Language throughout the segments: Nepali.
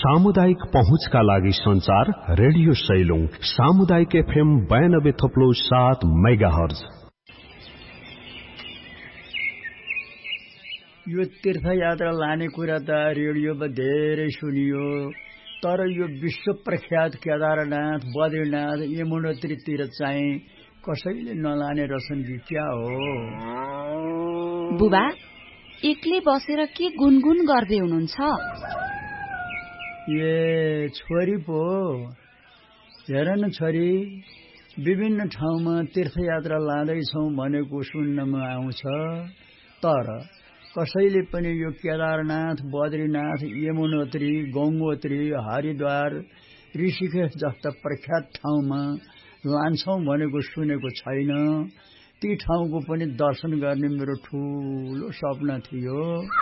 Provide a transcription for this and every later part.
सामुदायिक पहुँचका लागि संचार रेडियो सैलुङ सामुदायिक FM 92.7 मेगाहर्ज। यो तीर्थयात्रा लाने कुरा त रेडियोमा धेरै सुनियो, तर यो विश्व प्रख्यात केदारनाथ, बद्रीनाथ, यमुनोत्रीतिर चाहिँ कसैले नलाने रहेछन् कि क्या हो? बुबा एक्लै बसेर के गुनगुन गर्दै हुनुहुन्छ? ए छोरी पो, हेर न छोरी, विभिन्न ठाउँमा तीर्थयात्रा लाँदैछौँ भनेको सुन्नमा आउँछ, तर कसैले पनि यो केदारनाथ, बद्रीनाथ, यमुनोत्री, गंगोत्री, हरिद्वार, ऋषिकेश जस्ता प्रख्यात ठाउँमा लान्छौँ भनेको सुनेको छैन। ती ठाउँको पनि दर्शन गर्ने मेरो ठूलो सपना थियो।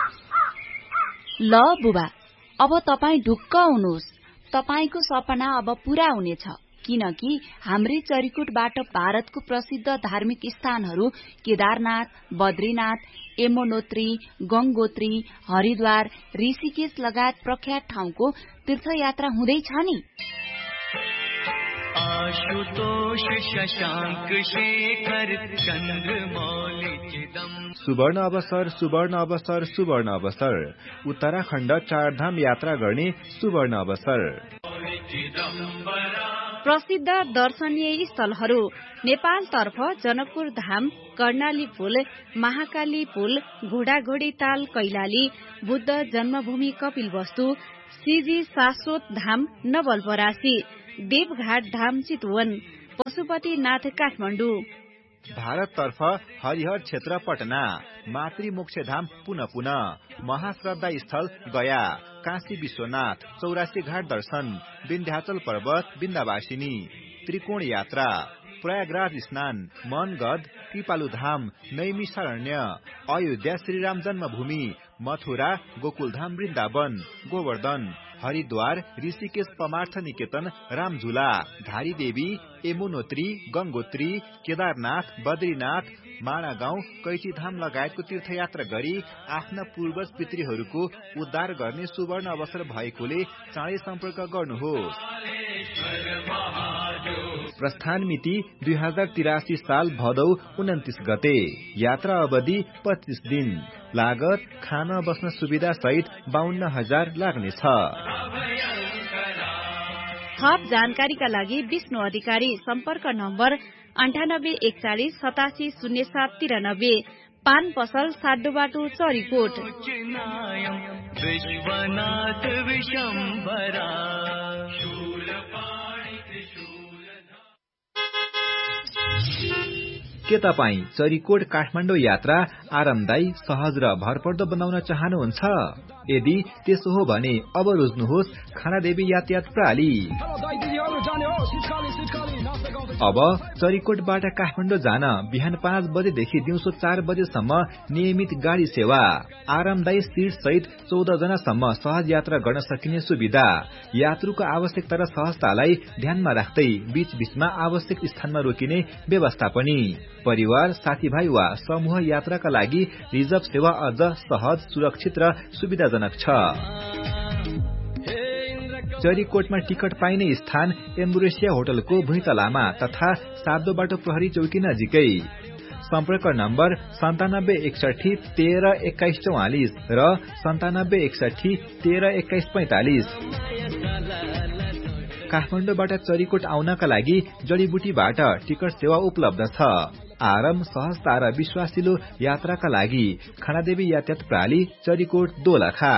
ल बुबा, अब तपाई ढुक्क हुनुहोस्, तपाईको सपना अब पूरा हुनेछ, किनकि हाम्रै चरीकोटबाट भारतको प्रसिद्ध धार्मिक स्थानहरू केदारनाथ, बद्रीनाथ, यमुनोत्री, गंगोत्री, हरिद्वार, ऋषिकेश लगायत प्रख्यात ठाउँको तीर्थयात्रा हुँदैछ नि। आशुतोष शशांक शेखर चंद्रमौली चिदम। सुवर्ण अवसर, सुवर्ण अवसर, सुवर्ण अवसर। उत्तराखण्ड चारधाम यात्रा गर्ने सुवर्ण अवसर। प्रसिद्ध दर्शनीय स्थलहरू नेपालतर्फ जनकपुर धाम, कर्णाली पुल, महाकाली पुल, घोडाघोडी ताल कैलाली, बुद्ध जन्मभूमि कपिलवस्तु, सीजी शाश्वत धाम नवलपरासी, देवघाट धाम चितवन, पशुपतिनाथ काठमाडौँ। भारततर्फ हरिहर क्षेत्र पटना, मातृमोक्ष धाम पुनः पुनः, महाश्रद्धा स्थल गया, काशी विश्वनाथ, 84 घाट दर्शन, विन्ध्याचल पर्वत, विन्ध्यवासिनी, त्रिकोण यात्रा, प्रयागराज स्नान, मनगढ, कृपालु धाम, नैमिषारण्य, अयोध्या श्रीराम जन्मभूमि, मथुरा, गोकुलधाम वृन्दावन, गोवर्धन, हरिद्वार, ऋषिकेश परमार्थ निकेतन, रामझुला, धारीदेवी, यमुनोत्री, गंगोत्री, केदारनाथ, बद्रीनाथ, माणागाउँ, कैचीधाम लगायतको तीर्थयात्रा गरी आफ्ना पूर्वज पितृहरूको उद्धार गर्ने सुवर्ण अवसर भएकोले चाँडै सम्पर्क गर्नुहोस्। प्रस्थान मिति 2083 साल भदौ 29 गते। यात्रा अवधि 25 दिन। लागत खाना बस्न सुविधा सहित 52,000 लाग्नेछ। थप जानकारीका लागि विष्णु अधिकारी, सम्पर्क नम्बर 9841 870793, पान पसल साड्डोबाटो चरीकोट। विश्वनाथ विशम्भरा। के तपाईँ चरीकोट काठमाडौँ यात्रा आरामदायी, सहज र भरपर्दो बनाउन चाहनुहुन्छ? यदि त्यसो हो भने अब रोज्नुहोस् खानादेवी यातायात प्रणाली। अब चरीकोटबाट काठमाडौँ जान बिहान 5 बजेदेखि दिउँसो 4 बजेसम्म नियमित गाडी सेवा, आरामदायी सीट सहित 14 जनासम्म सहज यात्रा गर्न सकिने सुविधा, यात्रुको आवश्यकता र सहजतालाई ध्यानमा राख्दै बीच बीचमा आवश्यक स्थानमा रोकिने व्यवस्था पनि। परिवार, साथीभाइ वा समूह यात्राका लागि रिजर्भ सेवा अझ सहज, सुरक्षित र सुविधाजनक छ। चरीकोटमा टिकट पाइने स्थान एम्बुरेसिया होटलको भुइँतलामा तथा सार्दोबाटो प्रहरी चौकी नजिकै। सम्पर्क नम्बर 9761 13 21 44 र 9761 13 21 45। काठमाडौँबाट चरीकोट आउनका लागि जडीबुटीबाट टिकट सेवा उपलब्ध छ। आराम, सहजता र विश्वासिलो यात्राका लागि खानादेवी यातायात प्रणाली, चरीकोट, दोलखा।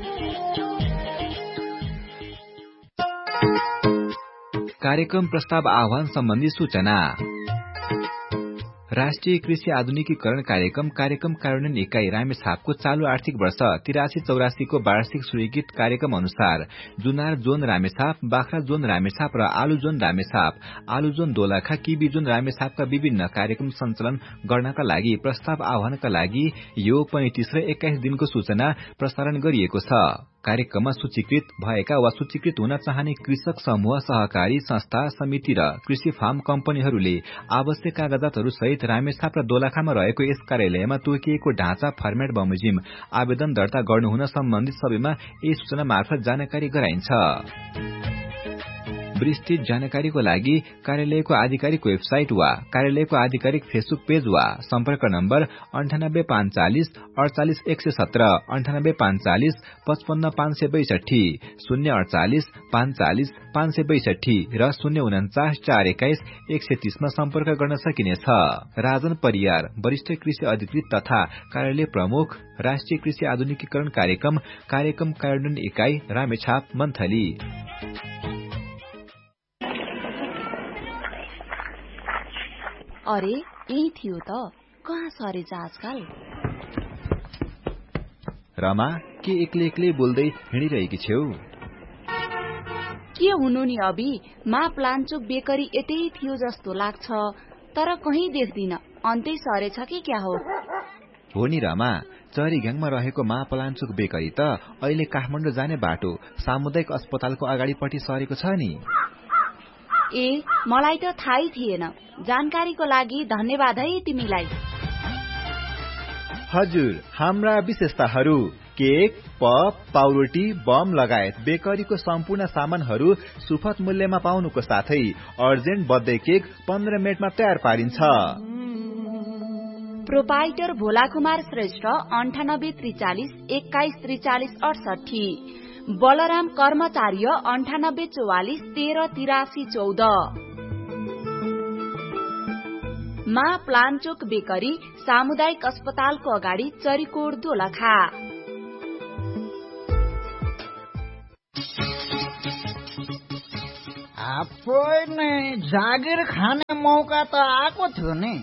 कार्यक्रम प्रस्ताव आह्वान सम्बन्धी सूचना। राष्ट्रिय कृषि आधुनिकीकरण कार्यक्रम कार्यान्वयन इकाई रामेछापको चालू आर्थिक वर्ष 83-84 को वार्षिक स्वीकृत कार्यक्रम अनुसार जुनार जोन रामेछाप, बाख्रा जोन रामेछाप र आलु जोन रामेछाप, आलु जोन दोलखा, किबी जोन रामेछापका विभिन्न कार्यक्रम सञ्चालन गर्नका लागि प्रस्ताव आह्वानका लागि यो 35 र 21 दिनको सूचना प्रसारण गरिएको छ। कार्यक्रममा सूचीकृत भएका वा सूचीकृत हुन चाहने कृषक समूह, सहकारी संस्था, समिति र कृषि फार्म कम्पनीहरूले आवश्यक कागजातहरू सहित रामेछाप र दोलखामा रहेको यस कार्यालयमा तोकिएको ढाँचा फर्मेट बमोजिम आवेदन दर्ता गर्नुहुन सम्बन्धित सबैमा यही सूचना मार्फत जानकारी गराइन्छ। विस्तृत जानकारीको लागि कार्यालयको आधिकारिक वेबसाइट वा कार्यालयको आधिकारिक फेसबुक पेज वा सम्पर्क नम्बर 9845 48117 9845 55562 048 45 562 र 049 421 130 मा सम्पर्क गर्न सकिनेछ। राजन परियार, वरिष्ठ कृषि अधिकृत तथा कार्यालय प्रमुख, राष्ट्रिय कृषि आधुनिकीकरण कार्यक्रम कार्यान्वयन इकाइ, रामेछाप, मन्थली। अरे यही थियो त, कहाँ सरेछ आजकल? रमा, के एक्लै एक्लै बोल्दै हिँडिरहेकी छेउ? के हुनु नि अबि, मा प्लान्चोक बेकरी यतै थियो जस्तो लाग्छ, तर कहीँ देख्दिन। अन्तै सरेछ कि क्या हो? हो नि रमा, चरीघ्याङमा रहेको मा प्लान्चोक बेकरी त अहिले काठमाडौँ जाने बाटो सामुदायिक अस्पतालको अगाडिपट्टि सरेको छ नि। ए, मलाई त थाहै थिएन। जानकारीको लागि धन्यवाद है तिमीलाई। हजुर, हाम्रा विशेषताहरू केक, पप, पाउरोटी, बम लगायत बेकरीको सम्पूर्ण सामानहरू सुपथ मूल्यमा पाउनुको साथै अर्जेन्ट बर्थडे केक 15 मिनेटमा तयार पारिन्छ। प्रोपाइटर भोलाकुमार श्रेष्ठ 9843 2143 68, बलराम कर्मचार्य 9844 1383 14। मा प्लान्चोक बेकरी, सामुदायिक अस्पतालको अगाडि, चरीकोट, दोलखा। जागिर खाने मौका त आएको थियो नि,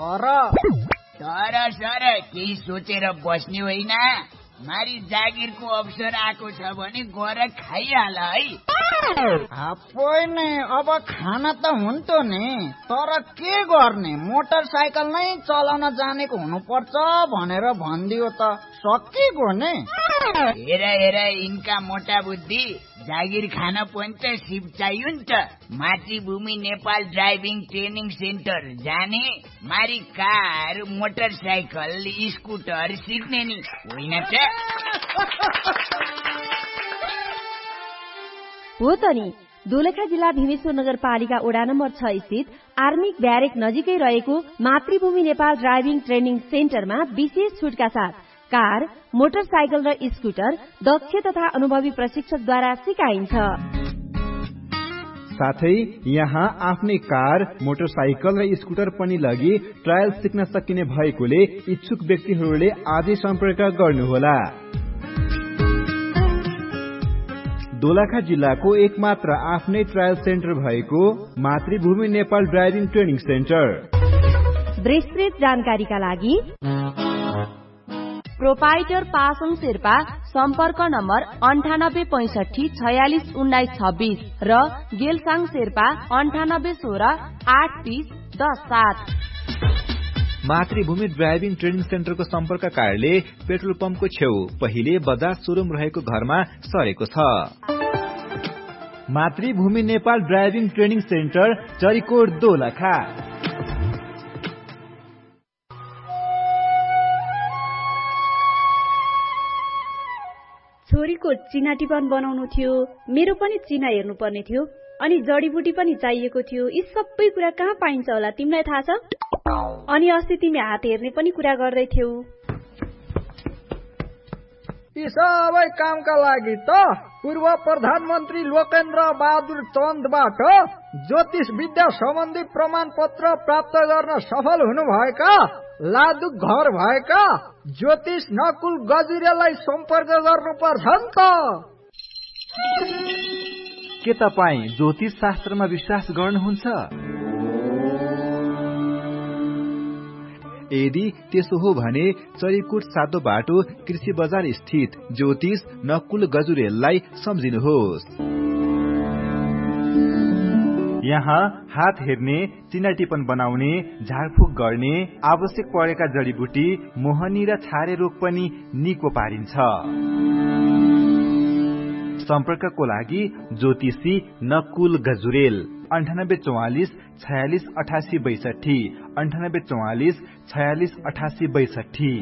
तर सर केही सोचेर बस्ने होइन। मारी जागिरको अवसर आएको छ भने गएर खाइहाल है। अब खाना त हुन्थ्यो नि, तर के गर्ने, मोटरसाइकल नै चलाउन जानेको हुनुपर्छ भनेर भनिदियो त सकिगयो नि। हेर यिनका मोटा बुद्धि, जागिर खान पनि त सिप चाहियो नि त। मातृभूमि नेपाल ड्राइभिङ ट्रेनिङ सेन्टर जाने, मारी कार, मोटरसाइकल, स्कुटर सिक्ने नि होइन त। हो त नि, दोलखा जिल्ला भीमेश्वर नगरपालिका वडा नम्बर 6 स्थित आर्मी ब्यारेक नजिकै रहेको मातृभूमि नेपाल ड्राइभिङ ट्रेनिङ सेन्टरमा विशेष छुटका साथ कार, मोटरसाइकल र स्कुटर दक्ष तथा अनुभवी प्रशिक्षकद्वारा सिकाइन्छ। साथै यहाँ आफ्नै कार, मोटरसाइकल र स्कुटर पनि लगी ट्रायल सिक्न सकिने भएकोले इच्छुक व्यक्तिहरूले आजै सम्पर्क गर्नुहोला। दोलखा जिल्लाको एकमात्र आफ्नै ट्रायल सेन्टर भएको मातृभूमि नेपाल ड्राइभिङ ट्रेनिङ सेन्टर। विस्तृत जानकारीका लागि प्रोपाइटर पासङ शेर्पा, सम्पर्क नम्बर 9865 46 19 26 र गेलसाङ शेर्पा 98 16 830 10 7। मातृभूमि ड्राइभिङ ट्रेनिङ सेन्टरको सम्पर्क कार्यालय पेट्रोल पम्पको छेउ पहिले बजाज सोरुम रहेको घरमा सरेको छ। मातृभूमि Nepal driving training centre, Charikot, Dolakha. छोरीको चिना टिपन बनाउनु थियो, मेरो पनि चिना हेर्नु पर्ने थियो, अनि जडीबुटी पनि चाहिएको थियो। यी सबै कुरा कहाँ पाइन्छ होला तिमीलाई थाहा छ? अनि अस्ति तिमी हात हेर्ने पनि कुरा गर्दै थियौ। यी सबै कामका लागि त पूर्व प्रधानमन्त्री लोकेन्द्र बहादुर चन्दबाट ज्योतिष विद्या सम्बन्धी प्रमाण पत्र प्राप्त गर्न सफल हुनुभएका लादुक घर भएका ज्योतिष नकुल गजुरेलाई सम्पर्क गर्नुपर्छ नि त। के तपाईँ ज्योतिष शास्त्रमा विश्वास गर्नुहुन्छ? यदि त्यसो हो भने चरीकोट सातो बाटो कृषि बजार स्थित ज्योतिष नकुल गजुरेललाई सम्झिनुहोस्। यहाँ हात हेर्ने, चिना टिपन बनाउने, झाडफुक गर्ने, आवश्यक परेका जडीबुटी, मोहनी र छारे रोग पनि निको पारिन्छ। सम्पर्कको लागि ज्योतिषी नकुल गजुरेल 9844 46 88 62 9844 46 88 62।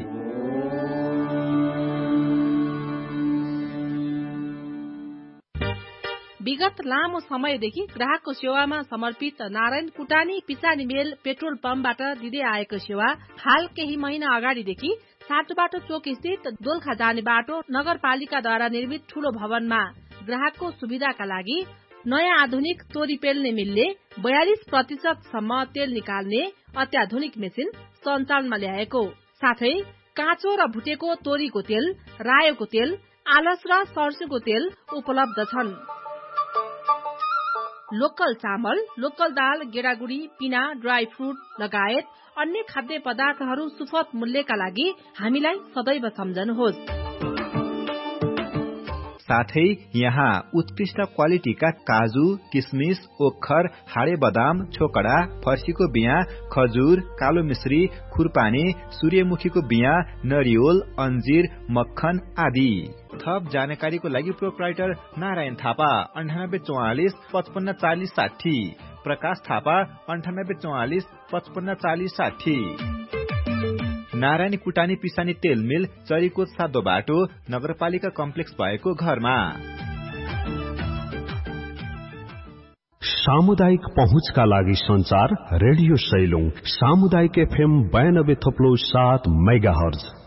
विगत लामो समयदेखि ग्राहकको सेवामा समर्पित नारायण कुटानी पिसानी मेल पेट्रोल पम्पबाट दिँदै आएको सेवा हाल केही महिना अगाडिदेखि साटोबाटो चोक स्थित दोलखा जाने बाटो नगरपालिकाद्वारा निर्मित ठूलो भवनमा ग्राहकको सुविधाका लागि नयाँ आधुनिक तोरी पेल्ने मिलले 42% सम्म तेल निकाल्ने अत्याधुनिक मेसिन सञ्चालनमा ल्याएको साथै काँचो र भुटेको तोरीको तेल, रायोको तेल, आलस र सर्सोको तेल उपलब्ध छन्। लोकल चामल, लोकल दाल, गेडागुडी, पिना, ड्राई फ्रुट लगायत अन्य खाद्य पदार्थहरू सुपथ मूल्यका लागि हामीलाई सदैव सम्झनुहोस्। साथै यहाँ उत्कृष्ट क्वालिटीका काजु, किसमिस, ओखर, हाडे बदाम, छोकडा, फर्सीको बिया, खजुर, कालो मिश्री, खुरपानी, सूर्यमुखीको बिया, नरिवल, अन्जीर, मक्खन आदि। थप जानकारीको लागि प्रोप्राइटर नारायण थापा 9844 55 40 60, प्रकाश थापा 9844 55 40 60। नारायण कुटानी पिसानी तेल मिल चरीकोट सादो बाटो नगरपालिका कम्प्लेक्स भएको घरमा। सामुदायिक पहुँचका लागि संचार रेडियो सैलुङ सामुदायिक FM 92.7 मेगाहर्ज